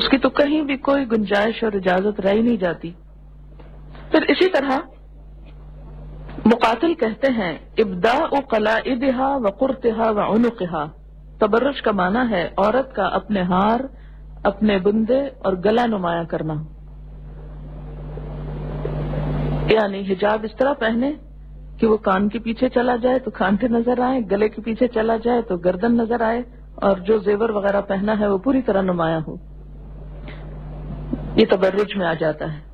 اس کی تو کہیں بھی کوئی گنجائش اور اجازت رہ ہی نہیں جاتی. پھر اسی طرح مقاتل کہتے ہیں ابداء قلائدها وقرطها وعنقها. تبرج کا معنی ہے عورت کا اپنے ہار، اپنے بندے اور گلا نمایاں کرنا. یعنی حجاب اس طرح پہنے کہ وہ کان کے پیچھے چلا جائے تو کانٹے نظر آئے، گلے کے پیچھے چلا جائے تو گردن نظر آئے، اور جو زیور وغیرہ پہنا ہے وہ پوری طرح نمایاں ہو. یہ تبرج میں آ جاتا ہے.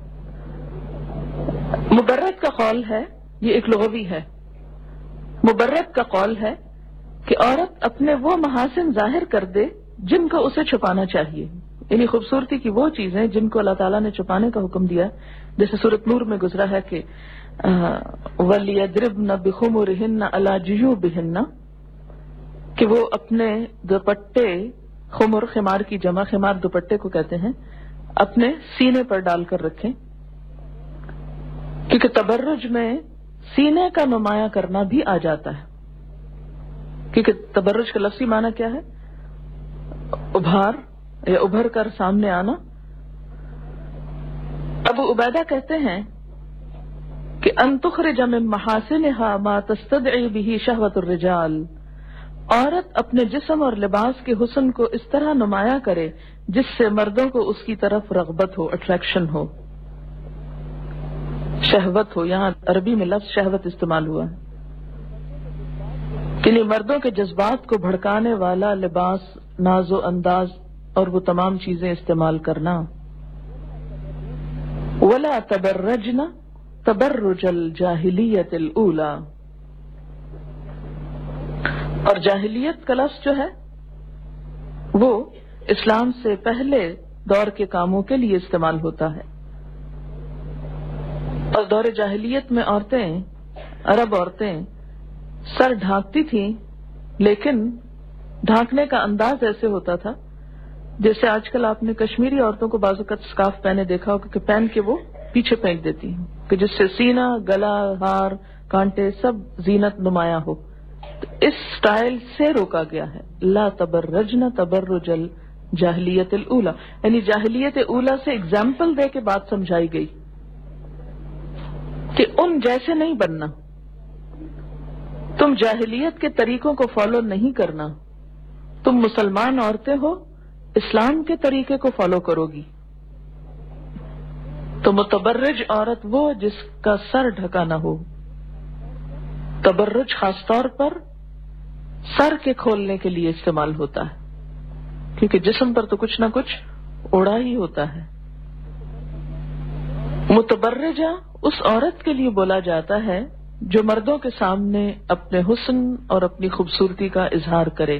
مبرد کا قول ہے، یہ ایک لغوی ہے. مبرد کا قول ہے کہ عورت اپنے وہ محاسن ظاہر کر دے جن کو اسے چھپانا چاہیے. یعنی خوبصورتی کی وہ چیزیں جن کو اللہ تعالیٰ نے چھپانے کا حکم دیا، جیسے سورۃ نور میں گزرا ہے کہ وَلْيَضْرِبْنَ بِخُمُرِهِنَّ عَلَى جُيُوبِهِنَّ، کہ وہ اپنے دوپٹے، خمر خمار کی جمع، خمار دوپٹے کو کہتے ہیں، اپنے سینے پر ڈال کر رکھیں. کیونکہ تبرج میں سینے کا نمایاں کرنا بھی آ جاتا ہے. کیونکہ تبرج کا لفظی معنی کیا ہے؟ ابھار یا ابھر کر سامنے آنا. ابو عبیدہ کہتے ہیں کہ ان تخرج من محاسنها ما تستدعی به شہوۃ الرجال، عورت اپنے جسم اور لباس کے حسن کو اس طرح نمایاں کرے جس سے مردوں کو اس کی طرف رغبت ہو، اٹریکشن ہو، شہوت ہو. یہاں عربی میں لفظ شہوت استعمال ہوا ہے، یعنی مردوں کے جذبات کو بھڑکانے والا لباس، ناز و انداز اور وہ تمام چیزیں استعمال کرنا. وَلَا تَبَرَّجْنَ تَبَرُّجَ الْجَاهِلِيَّةِ الْأُولَى، اور جاہلیت کا لفظ جو ہے وہ اسلام سے پہلے دور کے کاموں کے لیے استعمال ہوتا ہے. اور دور جاہلیت میں عورتیں، عرب عورتیں سر ڈھانکتی تھیں، لیکن ڈھانکنے کا انداز ایسے ہوتا تھا جیسے آج کل آپ نے کشمیری عورتوں کو بعض اوقات اسکارف پہنے دیکھا ہو کہ پہن کے وہ پیچھے پھینک دیتی ہیں کہ جس سے سینہ، گلا، ہار، کانٹے سب زینت نمایاں ہو. تو اس سٹائل سے روکا گیا ہے. لا تبرجن تبرج الجاہلیت الاولی، یعنی جاہلیت اولی سے اگزامپل دے کے بات سمجھائی گئی کہ ان جیسے نہیں بننا، تم جاہلیت کے طریقوں کو فالو نہیں کرنا، تم مسلمان عورتیں ہو، اسلام کے طریقے کو فالو کرو گی. تو متبرج عورت وہ جس کا سر ڈھکا نہ ہو. تبرج خاص طور پر سر کے کھولنے کے لیے استعمال ہوتا ہے، کیونکہ جسم پر تو کچھ نہ کچھ اوڑھا ہی ہوتا ہے. متبرجہ اس عورت کے لیے بولا جاتا ہے جو مردوں کے سامنے اپنے حسن اور اپنی خوبصورتی کا اظہار کرے.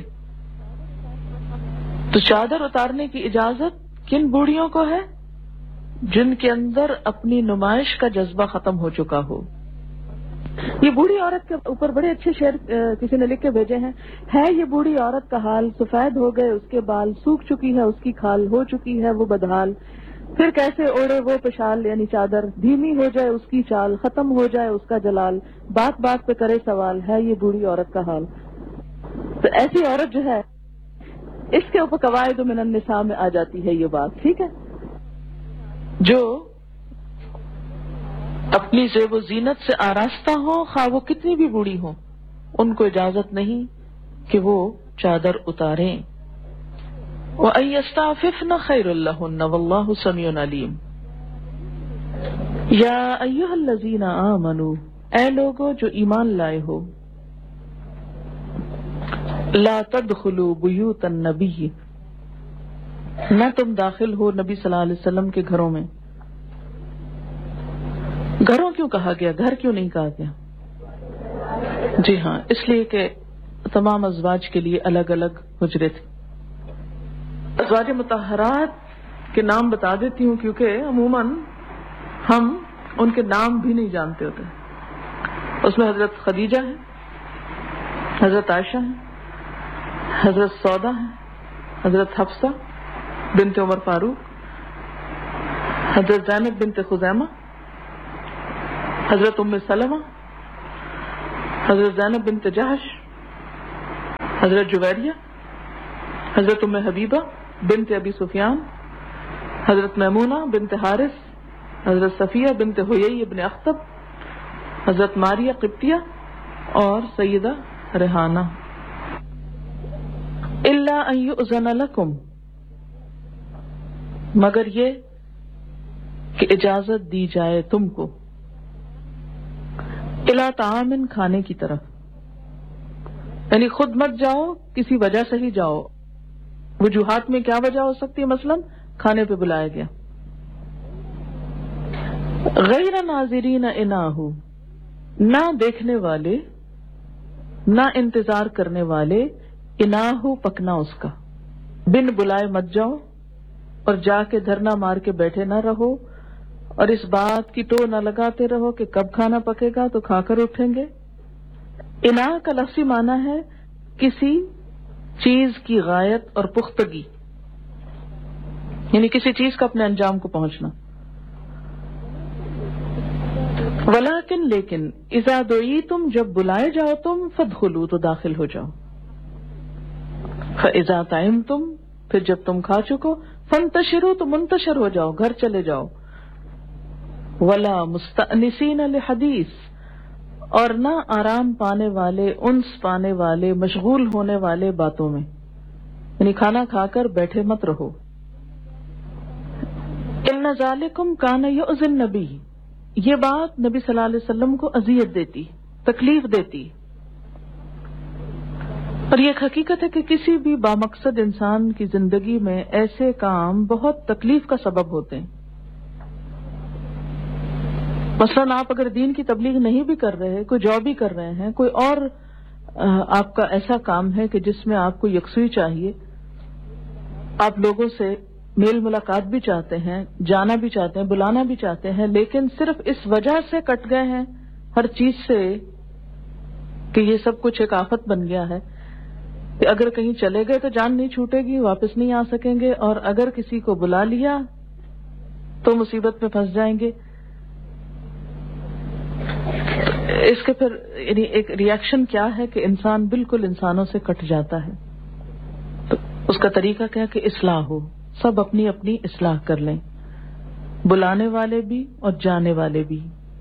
تو چادر اتارنے کی اجازت کن بوڑھیوں کو ہے؟ جن کے اندر اپنی نمائش کا جذبہ ختم ہو چکا ہو. یہ بوڑھی عورت کے اوپر بڑے اچھے شعر کسی نے لکھ کے بھیجے ہیں. ہے یہ بوڑھی عورت کا حال، سفید ہو گئے اس کے بال، سوکھ چکی ہے اس کی کھال، ہو چکی ہے وہ بدحال. پھر کیسے اوڑے وہ پشال یعنی چادر، دھیمی ہو جائے اس کی چال، ختم ہو جائے اس کا جلال، بات بات پہ کرے سوال، ہے یہ بوڑھی عورت کا حال. تو ایسی عورت جو ہے اس کے اوپر قواعد من النساء میں آ جاتی ہے یہ بات. ٹھیک ہے، جو اپنی زیب و زینت سے آراستہ ہوں، خواہ وہ کتنی بھی بوڑھی ہوں، ان کو اجازت نہیں کہ وہ چادر اتاریں. وَأَن يَسْتَعْفِفْنَ خَيْرٌ لَهُنَّ وَاللَّهُ سَمِيعٌ عَلِيمٌ. یا ایھا الذین آمنوا، اے لوگو جو ایمان لائے ہو، لا تدخلوا بیوت النبی، نہ تم داخل ہو نبی صلی اللہ علیہ وسلم کے گھروں میں. گھروں کیوں کہا گیا، گھر کیوں نہیں کہا گیا؟ جی ہاں، اس لیے کہ تمام ازواج کے لیے الگ الگ حجرے تھے. ازواج مطہرات کے نام بتا دیتی ہوں کیونکہ عموماً ہم ان کے نام بھی نہیں جانتے ہوتے. اس میں حضرت خدیجہ ہے، حضرت عائشہ ہے، حضرت سودا ہے، حضرت حفصہ بنت عمر فاروق، حضرت زینب بنت خزیمہ، حضرت ام سلمہ، حضرت زینب بنت جہش، حضرت جویریہ، حضرت ام حبیبہ بنت ابی سفیان، حضرت میمونہ بنت حارث، حضرت صفیہ بنت حیی ابن اخطب، حضرت ماریہ قبطیہ اور سیدہ ریحانہ. الا ان یؤذن لکم، مگر یہ کہ اجازت دی جائے تم کو، الی طعام، کھانے کی طرف، یعنی خود مت جاؤ، کسی وجہ سے ہی جاؤ. وجوہات میں کیا وجہ ہو سکتی ہے؟ مثلا کھانے پہ بلایا گیا. غیر ناظرین اناہ، نہ دیکھنے والے، نہ انتظار کرنے والے، اناہ پکنا اس کا. بن بلائے مت جاؤ اور جا کے دھرنا مار کے بیٹھے نہ رہو اور اس بات کی ٹو نہ لگاتے رہو کہ کب کھانا پکے گا تو کھا کر اٹھیں گے. اناہ کا لفظی معنی ہے کسی چیز کی غایت اور پختگی، یعنی کسی چیز کا اپنے انجام کو پہنچنا. ولیکن، لیکن، اذا دعیتم، جب بلائے جاؤ تم، فادخلوا، تو داخل ہو جاؤ. فاذا طعمتم، پھر جب تم کھا چکو، فانتشروا، تو منتشر ہو جاؤ، گھر چلے جاؤ. ولا مستأنسین لحدیث، اور نہ آرام پانے والے، انس پانے والے، مشغول ہونے والے باتوں میں، یعنی کھانا کھا کر بیٹھے مت رہو. ان ذالکم کان یؤذی النبی، یہ بات نبی صلی اللہ علیہ وسلم کو اذیت دیتی، تکلیف دیتی. اور یہ ایک حقیقت ہے کہ کسی بھی بامقصد انسان کی زندگی میں ایسے کام بہت تکلیف کا سبب ہوتے ہیں. مثلاً آپ اگر دین کی تبلیغ نہیں بھی کر رہے، کوئی جاب ہی کر رہے ہیں، کوئی اور آپ کا ایسا کام ہے کہ جس میں آپ کو یکسوئی چاہیے، آپ لوگوں سے میل ملاقات بھی چاہتے ہیں، جانا بھی چاہتے ہیں، بلانا بھی چاہتے ہیں، لیکن صرف اس وجہ سے کٹ گئے ہیں ہر چیز سے کہ یہ سب کچھ ایک آفت بن گیا ہے کہ اگر کہیں چلے گئے تو جان نہیں چھوٹے گی، واپس نہیں آ سکیں گے، اور اگر کسی کو بلا لیا تو مصیبت میں پھنس جائیں گے. اس کے پھر یعنی ایک ریئیکشن کیا ہے کہ انسان بالکل انسانوں سے کٹ جاتا ہے. تو اس کا طریقہ کیا کہ اصلاح ہو، سب اپنی اپنی اصلاح کر لیں، بلانے والے بھی اور جانے والے بھی.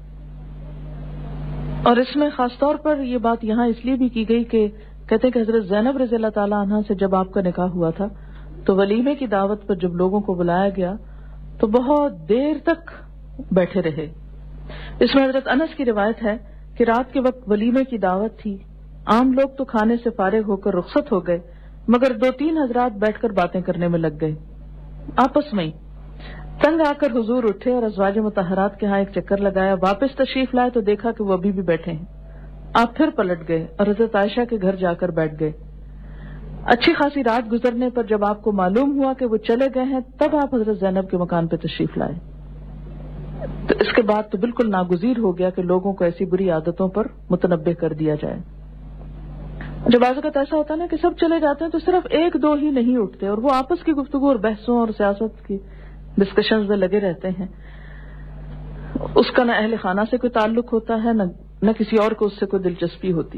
اور اس میں خاص طور پر یہ بات یہاں اس لیے بھی کی گئی کہ کہتے ہیں کہ حضرت زینب رضی اللہ تعالی عنہا سے جب آپ کا نکاح ہوا تھا تو ولیمے کی دعوت پر جب لوگوں کو بلایا گیا تو بہت دیر تک بیٹھے رہے. اس میں حضرت انس کی روایت ہے کہ رات کے وقت ولیمے کی دعوت تھی، عام لوگ تو کھانے سے فارغ ہو کر رخصت ہو گئے، مگر 2-3 حضرات بیٹھ کر باتیں کرنے میں لگ گئے آپس میں. تنگ آ کر حضور اٹھے اور ازواج مطہرات کے ہاں ایک چکر لگایا، واپس تشریف لائے تو دیکھا کہ وہ ابھی بھی بیٹھے ہیں. آپ پھر پلٹ گئے اور حضرت عائشہ کے گھر جا کر بیٹھ گئے. اچھی خاصی رات گزرنے پر جب آپ کو معلوم ہوا کہ وہ چلے گئے ہیں تب آپ حضرت زینب کے مکان پہ تشریف لائے. تو اس کے بعد تو بالکل ناگزیر ہو گیا کہ لوگوں کو ایسی بری عادتوں پر متنبہ کر دیا جائے. جب بعض اوقات ایسا ہوتا ہے نا کہ سب چلے جاتے ہیں تو صرف 1-2 ہی نہیں اٹھتے اور وہ آپس کی گفتگو اور بحثوں اور سیاست کی ڈسکشنز میں لگے رہتے ہیں. اس کا نہ اہل خانہ سے کوئی تعلق ہوتا ہے نہ کسی اور کو اس سے کوئی دلچسپی ہوتی.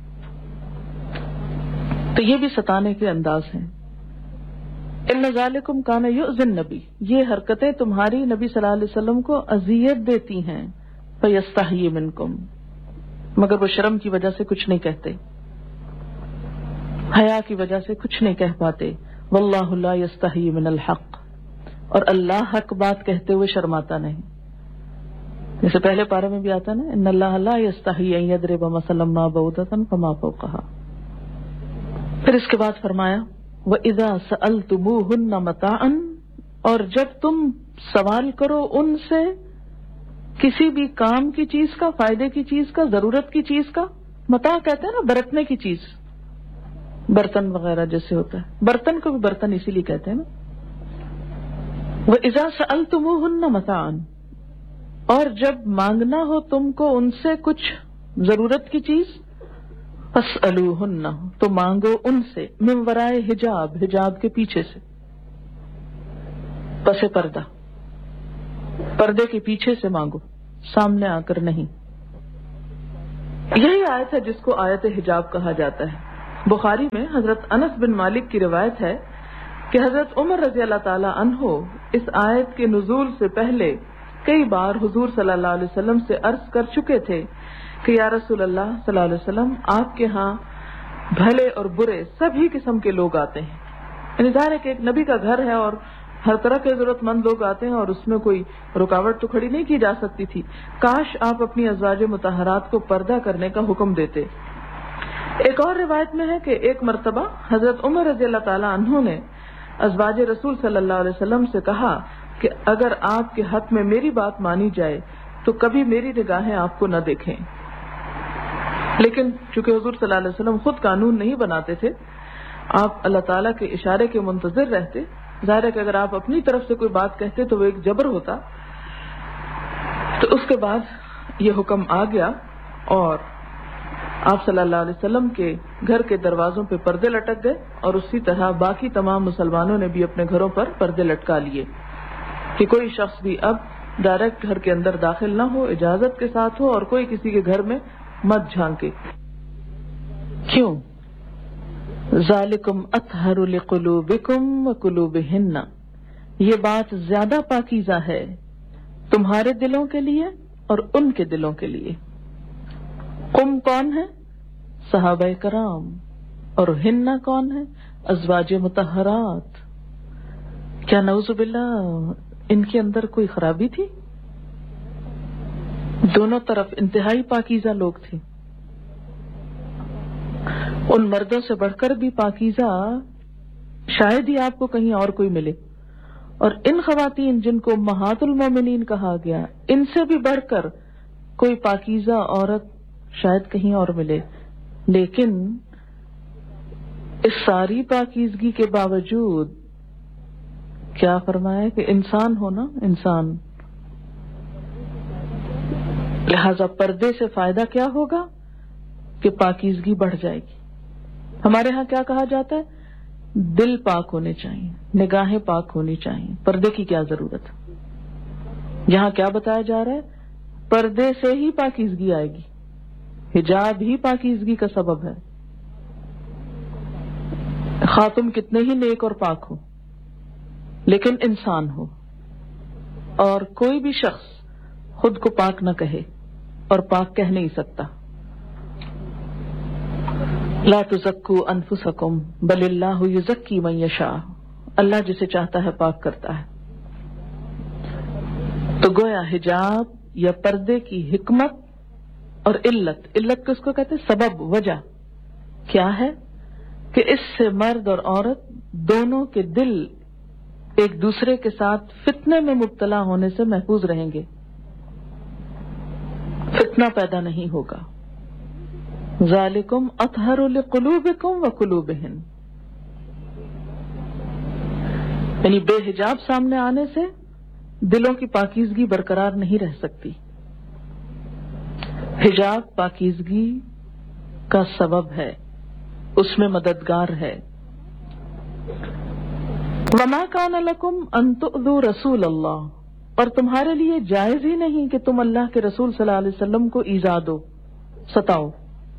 تو یہ بھی ستانے کے انداز ہیں. ان ذالکم کان یؤذی النبی، یہ حرکتیں تمہاری نبی صلی اللہ علیہ وسلم کو اذیت دیتی ہیں. فیستحیی منکم، مگر وہ شرم کی وجہ سے کچھ نہیں کہتے، حیا کی وجہ سے کچھ نہیں کہہ پاتے. واللہ لا یستحیی من الحق، اور اللہ حق بات کہتے ہوئے شرماتا نہیں. جیسے پہلے پارے میں بھی آتا نا، ان اللہ لا یستحیی ان یضرب مثلا ما بعوضۃ فما فوقها. پھر اس کے بعد فرمایا وَإِذَا سَأَلْتُمُوهُنَّ مَتَاعًا، اور جب تم سوال کرو ان سے کسی بھی کام کی چیز کا، فائدے کی چیز کا، ضرورت کی چیز کا. متاع کہتے ہیں نا برتنے کی چیز، برتن وغیرہ جیسے ہوتا ہے، برتن کو بھی برتن اسی لیے کہتے ہیں نا. وَإِذَا سَأَلْتُمُوهُنَّ مَتَاعًا، اور جب مانگنا ہو تم کو ان سے کچھ ضرورت کی چیز، فَاسْأَلُوهُنَّ، تو مانگو ان سے، من ورائے حجاب، حجاب کے پیچھے سے، پس پردہ، پردے کے پیچھے سے مانگو، سامنے آ کر نہیں. یہی آیت ہے جس کو آیت حجاب کہا جاتا ہے. بخاری میں حضرت انس بن مالک کی روایت ہے کہ حضرت عمر رضی اللہ تعالی عنہ اس آیت کے نزول سے پہلے کئی بار حضور صلی اللہ علیہ وسلم سے عرض کر چکے تھے کہ یا رسول اللہ صلی اللہ علیہ وسلم آپ کے ہاں بھلے اور برے سبھی قسم کے لوگ آتے ہیں. یعنی ظاہر ہے کہ ایک نبی کا گھر ہے اور ہر طرح کے ضرورت مند لوگ آتے ہیں اور اس میں کوئی رکاوٹ تو کھڑی نہیں کی جا سکتی تھی. کاش آپ اپنی ازواج مطہرات کو پردہ کرنے کا حکم دیتے. ایک اور روایت میں ہے کہ ایک مرتبہ حضرت عمر رضی اللہ تعالی عنہ نے ازواج رسول صلی اللہ علیہ وسلم سے کہا کہ اگر آپ کے حق میں میری بات مانی جائے تو کبھی میری نگاہیں آپ کو نہ دیکھیں. لیکن چونکہ حضور صلی اللہ علیہ وسلم خود قانون نہیں بناتے تھے، آپ اللہ تعالیٰ کے اشارے کے منتظر رہتے. ظاہر ہے کہ اگر آپ اپنی طرف سے کوئی بات کہتے تو وہ ایک جبر ہوتا. تو اس کے بعد یہ حکم آ گیا اور آپ صلی اللہ علیہ وسلم کے گھر کے دروازوں پہ پردے لٹک گئے اور اسی طرح باقی تمام مسلمانوں نے بھی اپنے گھروں پر پردے لٹکا لیے کہ کوئی شخص بھی اب ڈائریکٹ گھر کے اندر داخل نہ ہو، اجازت کے ساتھ ہو اور کوئی کسی کے گھر میں مت جھانکے. کیوں؟ ذالکم اطہر لقلوبکم وقلوبہن، یہ بات زیادہ پاکیزہ ہے تمہارے دلوں کے لیے اور ان کے دلوں کے لیے. قم کون ہے؟ صحابہ کرام. اور ہنہ کون ہے؟ ازواج مطہرات. کیا نعوذ باللہ ان کے اندر کوئی خرابی تھی؟ دونوں طرف انتہائی پاکیزہ لوگ تھے. ان مردوں سے بڑھ کر بھی پاکیزہ شاید ہی آپ کو کہیں اور کوئی ملے. اور ان خواتین جن کو امہات المومنین کہا گیا، ان سے بھی بڑھ کر کوئی پاکیزہ عورت شاید کہیں اور ملے. لیکن اس ساری پاکیزگی کے باوجود کیا فرمایا کہ انسان ہونا انسان. لہذا پردے سے فائدہ کیا ہوگا کہ پاکیزگی بڑھ جائے گی. ہمارے ہاں کیا کہا جاتا ہے؟ دل پاک ہونے چاہیے، نگاہیں پاک ہونی چاہیے، پردے کی کیا ضرورت. یہاں کیا بتایا جا رہا ہے؟ پردے سے ہی پاکیزگی آئے گی. حجاب ہی پاکیزگی کا سبب ہے. خاتم کتنے ہی نیک اور پاک ہو لیکن انسان ہو، اور کوئی بھی شخص خود کو پاک نہ کہے اور پاک کہہ نہیں سکتا. لا تزکوا انفسکم بل اللہ یزکی من یشاء، اللہ جسے چاہتا ہے پاک کرتا ہے. تو گویا حجاب یا پردے کی حکمت اور علت کس کو کہتے ہیں؟ سبب، وجہ کیا ہے کہ اس سے مرد اور عورت دونوں کے دل ایک دوسرے کے ساتھ فتنے میں مبتلا ہونے سے محفوظ رہیں گے. فتنہ پیدا نہیں ہوگا. ذالکم اطہر لقلوبکم وقلوبہن، یعنی بے حجاب سامنے آنے سے دلوں کی پاکیزگی برقرار نہیں رہ سکتی. حجاب پاکیزگی کا سبب ہے، اس میں مددگار ہے. وما کان لکم ان تؤذوا رسول اللہ، اور تمہارے لیے جائز ہی نہیں کہ تم اللہ کے رسول صلی اللہ علیہ وسلم کو ایذا دو، ستاؤ.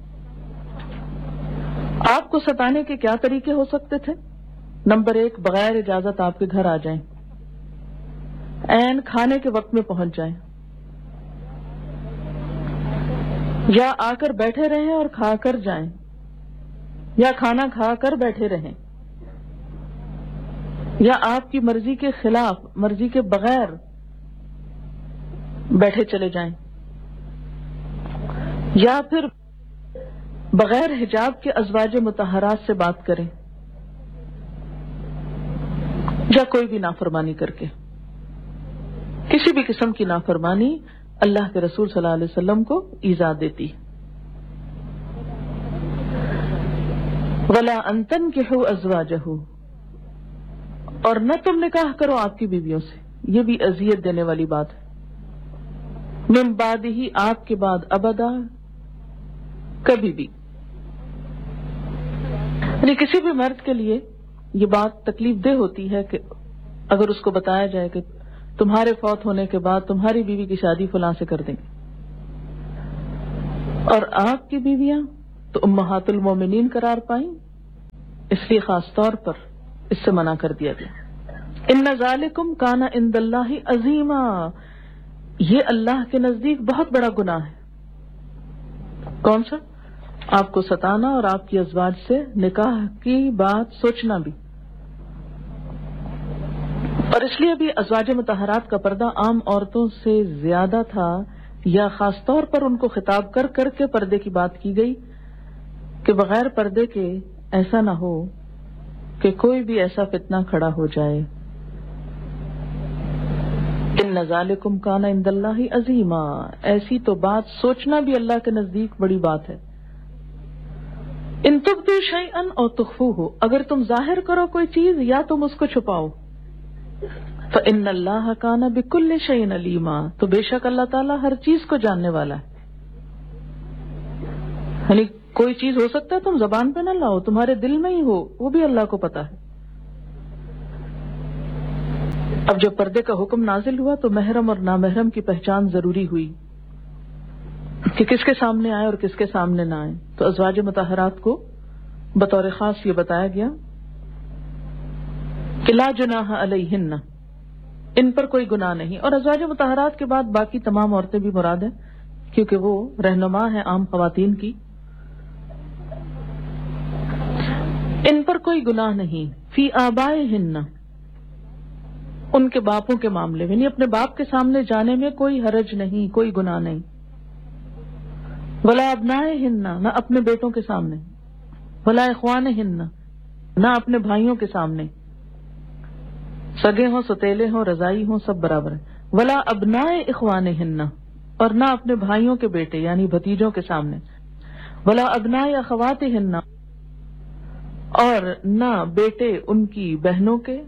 آپ کو ستانے کے کیا طریقے ہو سکتے تھے؟ نمبر 1، بغیر اجازت آپ کے گھر آ جائیں، عین کھانے کے وقت میں پہنچ جائیں، یا آ کر بیٹھے رہیں اور کھا کر جائیں، یا کھانا کھا کر بیٹھے رہیں، یا آپ کی مرضی کے خلاف، مرضی کے بغیر بیٹھے چلے جائیں، یا پھر بغیر حجاب کے ازواج مطہرات سے بات کریں، یا کوئی بھی نافرمانی کر کے. کسی بھی قسم کی نافرمانی اللہ کے رسول صلی اللہ علیہ وسلم کو ایذا دیتی. وَلَا أَن تَنكِحُوا أَزْوَاجَهُ، اور نہ تم نکاح کرو آپ کی بیویوں سے. یہ بھی اذیت دینے والی بات ہے. من بعدہ، آپ کے بعد، ابدا، کبھی بھی. یعنی کسی بھی مرد کے لیے یہ بات تکلیف دہ ہوتی ہے کہ اگر اس کو بتایا جائے کہ تمہارے فوت ہونے کے بعد تمہاری بیوی کی شادی فلاں سے کر دیں گے، اور آپ کی بیویاں تو امہات المومنین قرار پائیں. اس لیے خاص طور پر اس سے منع کر دیا گیا. ان ذالکم کان عند اللہ عظیما، یہ اللہ کے نزدیک بہت بڑا گناہ ہے. کون سا؟ آپ کو ستانا اور آپ کی ازواج سے نکاح کی بات سوچنا بھی. اور اس لیے بھی ازواج مطہرات کا پردہ عام عورتوں سے زیادہ تھا، یا خاص طور پر ان کو خطاب کر کر کے پردے کی بات کی گئی کہ بغیر پردے کے ایسا نہ ہو کہ کوئی بھی ایسا فتنہ کھڑا ہو جائے. ان ذالکم کان عند اللہ عظیما، ایسی تو بات سوچنا بھی اللہ کے نزدیک بڑی بات ہے. ان تبدوا شیئا او تخفوہ، اگر تم ظاہر کرو کوئی چیز یا تم اس کو چھپاؤ. فإن اللہ کان بکل شیء علیما، تو بے شک اللہ تعالیٰ ہر چیز کو جاننے والا ہے. یعنی کوئی چیز ہو سکتا ہے تم زبان پہ نہ لاؤ، تمہارے دل میں ہی ہو، وہ بھی اللہ کو پتا ہے. اب جب پردے کا حکم نازل ہوا تو محرم اور نامحرم کی پہچان ضروری ہوئی کہ کس کے سامنے آئے اور کس کے سامنے نہ آئے. تو ازواج مطہرات کو بطور خاص یہ بتایا گیا کہ لا جناح علیہن، ان پر کوئی گناہ نہیں. اور ازواج مطہرات کے بعد باقی تمام عورتیں بھی مراد ہیں کیونکہ وہ رہنما ہیں عام خواتین کی. ان پر کوئی گناہ نہیں فی آبائہن، ان کے باپوں کے معاملے میں، یعنی اپنے باپ کے سامنے جانے میں کوئی حرج نہیں، کوئی گناہ نہیں. ولا ابنائہن، نہ اپنے بیٹوں کے سامنے. ولا اخوانہن، نہ اپنے بھائیوں کے سامنے، سگے ہوں ستیلے ہوں رضائی ہوں سب برابر ہیں. ولا ابنائے اخوانہن، اور نہ اپنے بھائیوں کے بیٹے یعنی بھتیجوں کے سامنے. ولا ابنائے اخواتہن، اور نہ بیٹے ان کی بہنوں کے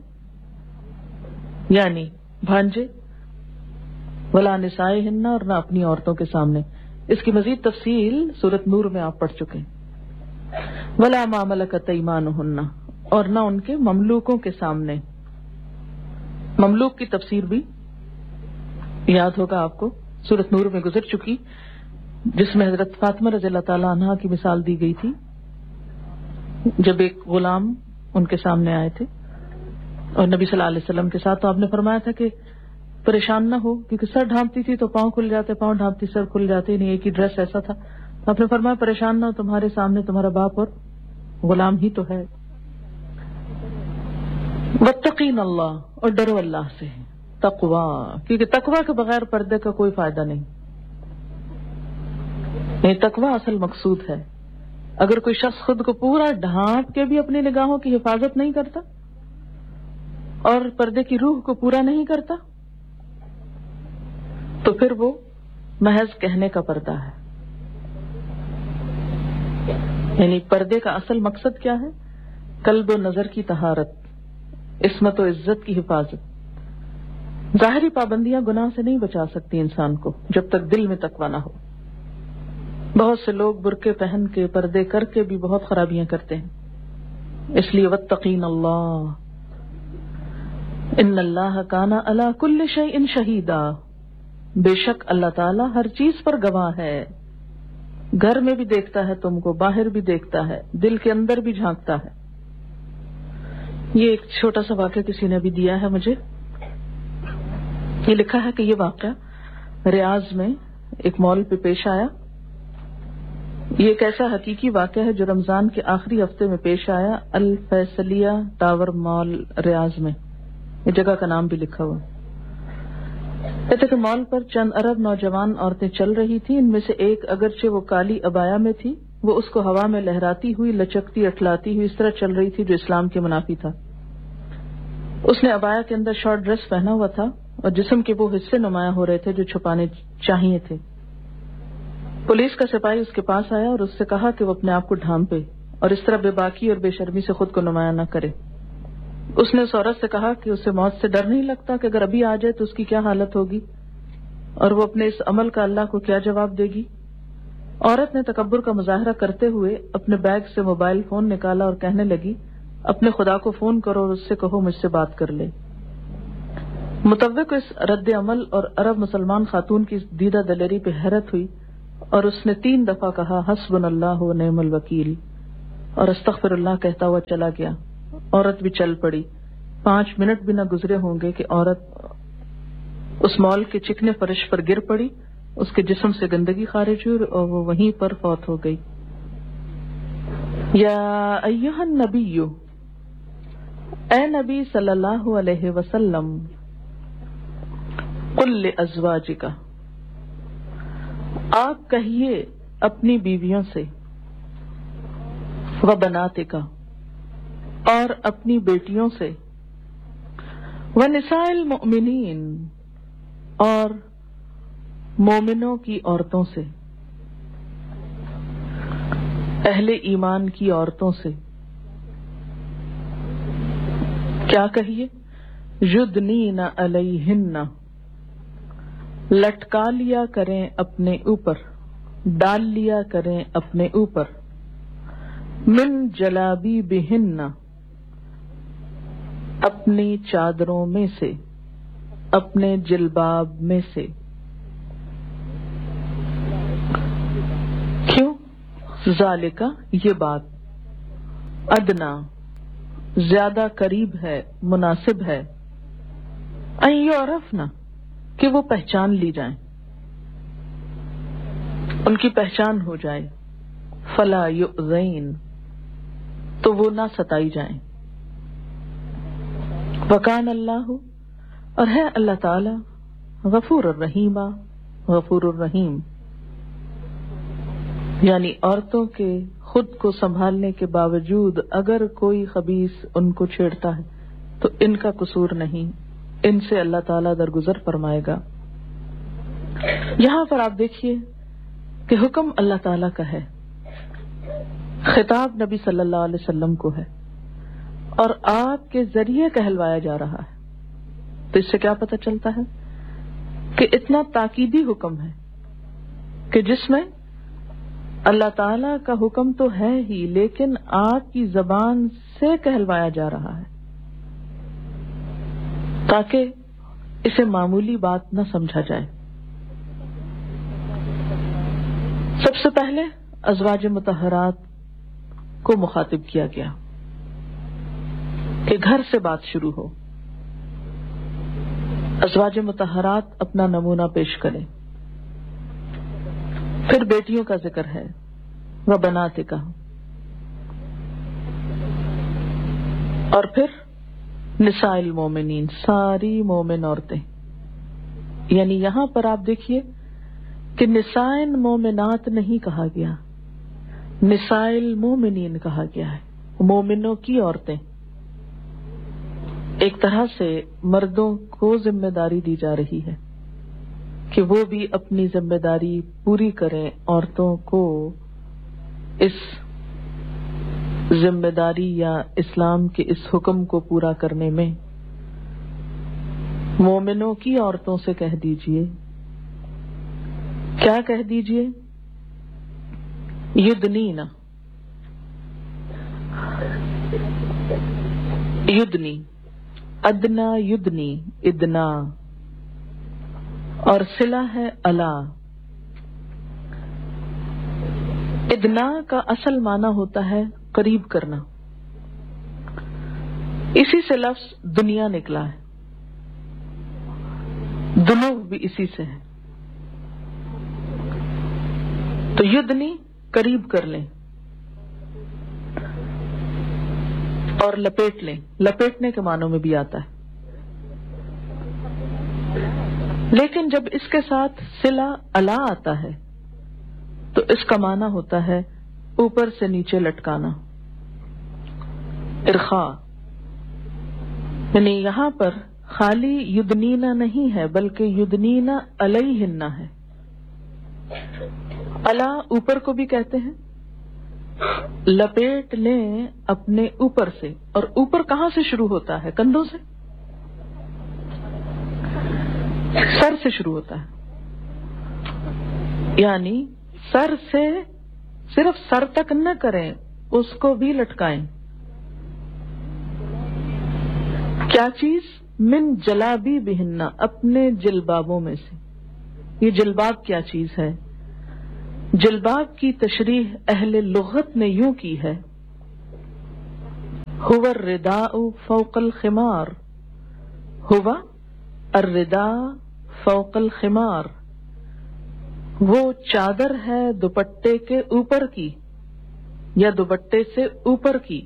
یعنی بھانجے. ولا نسائہن، اور نہ اپنی عورتوں کے سامنے. اس کی مزید تفصیل سورۃ نور میں آپ پڑھ چکے ہیں. ولا ما ملکت ایمانہن، اور نہ ان کے مملوکوں کے سامنے. مملوک کی تفسیر بھی یاد ہوگا آپ کو، سورۃ نور میں گزر چکی، جس میں حضرت فاطمہ رضی اللہ تعالی عنہا کی مثال دی گئی تھی جب ایک غلام ان کے سامنے آئے تھے اور نبی صلی اللہ علیہ وسلم کے ساتھ. تو آپ نے فرمایا تھا کہ پریشان نہ ہو، کیونکہ سر ڈھانپتی تھی تو پاؤں کھل جاتے، پاؤں ڈھانپتی سر کھل جاتے، نہیں ایک ہی ڈریس ایسا تھا. تو آپ نے فرمایا پریشان نہ ہو، تمہارے سامنے تمہارا باپ اور غلام ہی تو ہے. واتقین اللہ، اور ڈرو اللہ سے. تقوی، کیونکہ تقوی کے بغیر پردے کا کوئی فائدہ نہیں. یہ تقوی اصل مقصود ہے. اگر کوئی شخص خود کو پورا ڈھانپ کے بھی اپنی نگاہوں کی حفاظت نہیں کرتا اور پردے کی روح کو پورا نہیں کرتا تو پھر وہ محض کہنے کا پردہ ہے. یعنی پردے کا اصل مقصد کیا ہے؟ قلب و نظر کی طہارت، عصمت و عزت کی حفاظت. ظاہری پابندیاں گناہ سے نہیں بچا سکتی انسان کو جب تک دل میں تقویٰ نہ ہو. بہت سے لوگ برقعے پہن کے پردے کر کے بھی بہت خرابیاں کرتے ہیں. اس لیے واتقین اللہ ان اللہ کان علی کل شیء شہیدا، بے شک اللہ تعالیٰ ہر چیز پر گواہ ہے. گھر میں بھی دیکھتا ہے تم کو، باہر بھی دیکھتا ہے، دل کے اندر بھی جھانکتا ہے. یہ ایک چھوٹا سا واقعہ کسی نے بھی دیا ہے مجھے. یہ لکھا ہے کہ یہ واقعہ ریاض میں ایک مال پہ پیش آیا. یہ ایک ایسا حقیقی واقعہ ہے جو رمضان کے آخری ہفتے میں پیش آیا. الفیصلیہ ٹاور مال ریاض میں، یہ جگہ کا نام بھی لکھا ہوا. کہتے کہ مال پر چند عرب نوجوان عورتیں چل رہی تھیں. ان میں سے ایک اگرچہ وہ کالی عبایا میں تھی، وہ اس کو ہوا میں لہراتی ہوئی، لچکتی اٹھلاتی ہوئی اس طرح چل رہی تھی جو اسلام کے منافی تھا. اس نے عبایا کے اندر شارٹ ڈریس پہنا ہوا تھا اور جسم کے وہ حصے نمایاں ہو رہے تھے جو چھپانے چاہیے تھے. پولیس کا سپاہی اس کے پاس آیا اور اس سے کہا کہ وہ اپنے آپ کو ڈھانپے اور اس طرح بے باکی اور بے شرمی سے خود کو نمایاں نہ کرے. اس نے اس عورت سے کہا کہ اسے موت سے ڈر نہیں لگتا کہ اگر ابھی آ جائے تو اس کی کیا حالت ہوگی اور وہ اپنے اس عمل کا اللہ کو کیا جواب دے گی. عورت نے تکبر کا مظاہرہ کرتے ہوئے اپنے بیگ سے موبائل فون نکالا اور کہنے لگی اپنے خدا کو فون کرو اور اس سے کہو مجھ سے بات کر لے. متوق کو اس رد عمل اور عرب مسلمان خاتون کی دیدہ دلیری پہ حیرت ہوئی اور اس نے 3 دفعہ کہا حسبنا اللہ و نعم الوکیل اور استغفر اللہ کہتا ہوا چلا گیا عورت بھی چل پڑی. 5 منٹ بھی نہ گزرے ہوں گے کہ عورت اس مال کے چکنے فرش پر گر پڑی, اس کے جسم سے گندگی خارج ہوئی اور وہ وہیں پر فوت ہو گئی. یا ایھا النبی, اے نبی صلی اللہ علیہ وسلم, قل لازواجک, آپ کہیے اپنی بیویوں سے, وبناتک, اور اپنی بیٹیوں سے, ونساء المؤمنین, اور مومنوں کی عورتوں سے, اہل ایمان کی عورتوں سے. کیا کہیے؟ یدنین علیہن, لٹکا لیا کریں اپنے اوپر, ڈال لیا کریں اپنے اوپر, من جلابیبہن, اپنی چادروں میں سے, اپنے جلباب میں سے. کیوں؟ ذالکا, یہ بات, ادنا, زیادہ قریب ہے, مناسب ہے, ان یعرفنا, کہ وہ پہچان لی جائیں, ان کی پہچان ہو جائے, فلا یؤذین, تو وہ نہ ستائی جائیں. وکان اللہ, اور ہے اللہ تعالی, غفور الرحیم, غفور الرحیم. یعنی عورتوں کے خود کو سنبھالنے کے باوجود اگر کوئی خبیث ان کو چھیڑتا ہے تو ان کا قصور نہیں, ان سے اللہ تعالیٰ درگزر فرمائے گا. یہاں پر آپ دیکھیے کہ حکم اللہ تعالیٰ کا ہے, خطاب نبی صلی اللہ علیہ وسلم کو ہے, اور آپ کے ذریعے کہلوایا جا رہا ہے. تو اس سے کیا پتہ چلتا ہے کہ اتنا تاکیدی حکم ہے کہ جس میں اللہ تعالیٰ کا حکم تو ہے ہی, لیکن آپ کی زبان سے کہلوایا جا رہا ہے تاکہ اسے معمولی بات نہ سمجھا جائے. سب سے پہلے ازواج مطہرات کو مخاطب کیا گیا کہ گھر سے بات شروع ہو, ازواج مطہرات اپنا نمونہ پیش کریں. پھر بیٹیوں کا ذکر ہے, وبناتک, اور پھر نساء المومنین, ساری مومن عورتیں. یعنی یہاں پر آپ دیکھیے کہ نساء مومنات نہیں کہا گیا, نساء المومنین کہا گیا ہے, مومنوں کی عورتیں. ایک طرح سے مردوں کو ذمہ داری دی جا رہی ہے کہ وہ بھی اپنی ذمہ داری پوری کریں, عورتوں کو اس ذمہ داری یا اسلام کے اس حکم کو پورا کرنے میں. مومنوں کی عورتوں سے کہہ دیجئے, کیا کہہ دیجئے؟ یدنینا, یدنی, ادنا یدنی, ادنا, اور صلہ ہے الا. ادنا کا اصل معنی ہوتا ہے قریب کرنا, اسی سے لفظ دنیا نکلا ہے, دنو بھی اسی سے ہے. تو یدنی قریب کر لیں اور لپیٹ لیں, لپیٹنے کے معنوں میں بھی آتا ہے. لیکن جب اس کے ساتھ صلہ الا آتا ہے تو اس کا معنی ہوتا ہے اوپر سے نیچے لٹکانا, ارخاء. یعنی یہاں پر خالی یدنینا نہیں ہے بلکہ یدنینا علیہن ہے. الا اوپر کو بھی کہتے ہیں, لپیٹ لیں اپنے اوپر سے, اور اوپر کہاں سے شروع ہوتا ہے؟ کندھوں سے, سر سے شروع ہوتا ہے. یعنی سر سے صرف سر تک نہ کریں, اس کو بھی لٹکائیں. کیا چیز؟ من جلابیبہن, اپنے جلبابوں میں سے. یہ جلباب کیا چیز ہے؟ جلباب کی تشریح اہل لغت نے یوں کی ہے هو الرداء فوق الخمار، هو الرداء فوق الخمار، وہ چادر ہے دوپٹے کے اوپر کی یا دوپٹے سے اوپر کی۔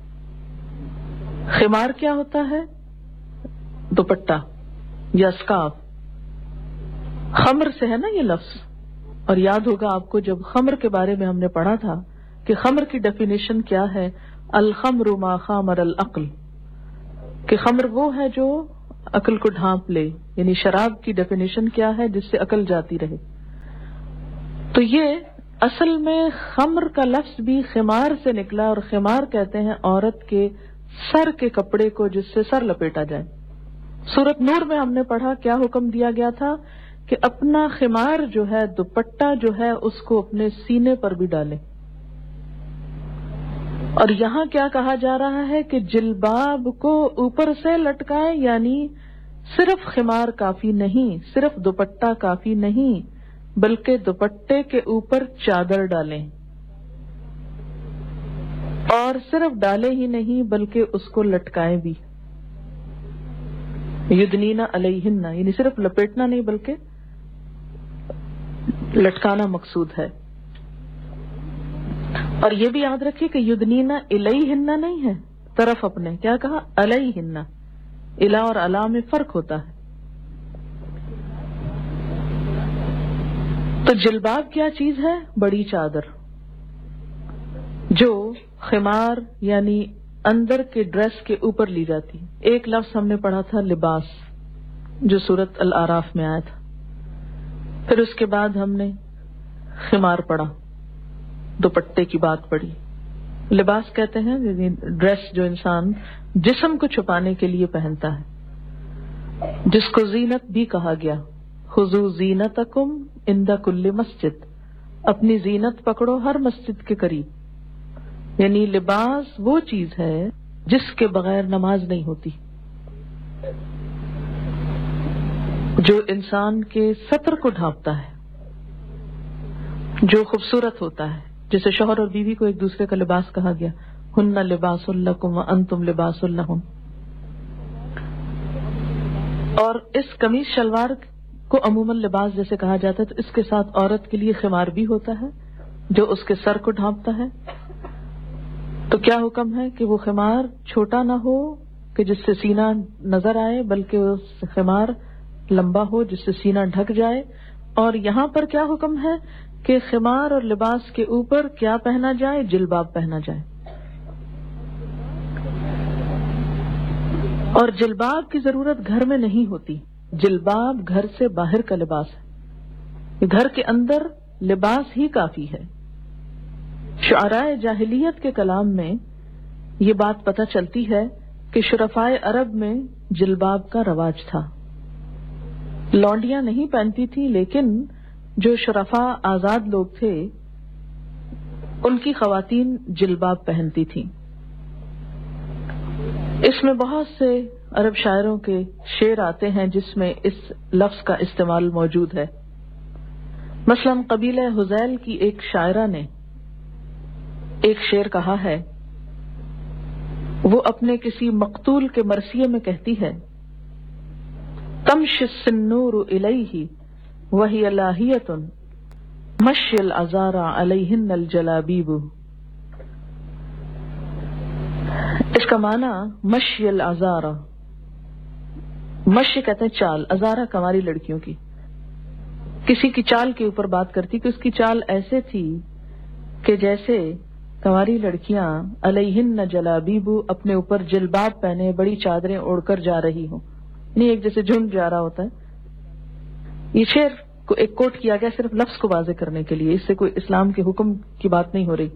خمار کیا ہوتا ہے؟ دوپٹہ یا اسکارف۔ خمر سے ہے نا یہ لفظ، اور یاد ہوگا آپ کو جب خمر کے بارے میں ہم نے پڑھا تھا کہ خمر کی ڈیفینیشن کیا ہے، الخمر ما خامر العقل، کہ خمر وہ ہے جو عقل کو ڈھانپ لے، یعنی شراب کی ڈیفینیشن کیا ہے؟ جس سے عقل جاتی رہے۔ تو یہ اصل میں خمر کا لفظ بھی خمار سے نکلا، اور خمار کہتے ہیں عورت کے سر کے کپڑے کو جس سے سر لپیٹا جائے۔ سورۃ نور میں ہم نے پڑھا کیا حکم دیا گیا تھا کہ اپنا خمار جو ہے، دوپٹہ جو ہے، اس کو اپنے سینے پر بھی ڈالیں۔ اور یہاں کیا کہا جا رہا ہے کہ جلباب کو اوپر سے لٹکائیں، یعنی صرف خمار کافی نہیں، صرف دوپٹہ کافی نہیں، بلکہ دوپٹے کے اوپر چادر ڈالیں، اور صرف ڈالے ہی نہیں بلکہ اس کو لٹکائیں بھی۔ یدنینا علیہن، یعنی صرف لپیٹنا نہیں بلکہ لٹکانا مقصود ہے۔ اور یہ بھی یاد رکھیے کہ یدنینا الیہن نہیں ہے، طرف اپنے، کیا کہا؟ علیہن۔ الا اور علا میں فرق ہوتا ہے۔ تو جلباب کیا چیز ہے؟ بڑی چادر جو خمار یعنی اندر کے ڈریس کے اوپر لی جاتی۔ ایک لفظ ہم نے پڑھا تھا لباس، جو سورۃ الاعراف میں آیا تھا۔ پھر اس کے بعد ہم نے خمار پڑھا، دوپٹے کی بات پڑھی۔ لباس کہتے ہیں ڈریس جو انسان جسم کو چھپانے کے لیے پہنتا ہے، جس کو زینت بھی کہا گیا۔ خذوا زینتکم عند کل مسجد، اپنی زینت پکڑو ہر مسجد کے قریب۔ یعنی لباس وہ چیز ہے جس کے بغیر نماز نہیں ہوتی، جو انسان کے ستر کو ڈھانپتا ہے، جو خوبصورت ہوتا ہے، جسے شوہر اور بیوی کو ایک دوسرے کا لباس کہا گیا، ہن لباس لکم وانتم لباس لہن۔ اور اس قمیص شلوار کو عموماً لباس جیسے کہا جاتا ہے، تو اس کے ساتھ عورت کے لیے خمار بھی ہوتا ہے جو اس کے سر کو ڈھانپتا ہے۔ تو کیا حکم ہے کہ وہ خمار چھوٹا نہ ہو کہ جس سے سینہ نظر آئے، بلکہ وہ خمار لمبا ہو جس سے سینہ ڈھک جائے۔ اور یہاں پر کیا حکم ہے کہ خمار اور لباس کے اوپر کیا پہنا جائے؟ جلباب پہنا جائے۔ اور جلباب کی ضرورت گھر میں نہیں ہوتی، جلباب گھر سے باہر کا لباس ہے، گھر کے اندر لباس ہی کافی ہے۔ شعراء جاہلیت کے کلام میں یہ بات پتہ چلتی ہے کہ شرفائے عرب میں جلباب کا رواج تھا۔ لونڈیاں نہیں پہنتی تھی، لیکن جو شرفاء آزاد لوگ تھے ان کی خواتین جلباب پہنتی تھیں۔ اس میں بہت سے عرب شاعروں کے شعر آتے ہیں جس میں اس لفظ کا استعمال موجود ہے۔ مثلا قبیلہ حذیل کی ایک شاعرہ نے ایک شعر کہا ہے، وہ اپنے کسی مقتول کے مرثیے میں کہتی ہے، تمشی السنور الیہ وہی لاہیۃ مشی العذارى علیہن الجلابیب۔ اس کا معنی مشی العذارى، مشی کہتے ہیں چال، عذارى کنواری لڑکیوں کی، کسی کی چال کے اوپر بات کرتی کہ اس کی چال ایسے تھی کہ جیسے کنواری لڑکیاں علیہن جلابیب، اپنے اوپر جلباب پہنے بڑی چادریں اوڑھ کر جا رہی ہوں، نہیں ایک جیسے جھنڈ جا رہا ہوتا ہے۔ یہ شعر کو ایک کوٹ کیا گیا صرف لفظ کو واضح کرنے کے لیے، اس سے کوئی اسلام کے حکم کی بات نہیں ہو رہی۔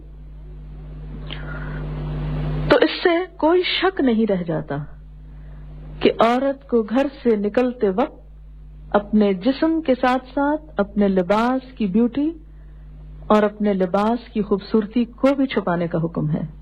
تو اس سے کوئی شک نہیں رہ جاتا کہ عورت کو گھر سے نکلتے وقت اپنے جسم کے ساتھ ساتھ اپنے لباس کی بیوٹی اور اپنے لباس کی خوبصورتی کو بھی چھپانے کا حکم ہے۔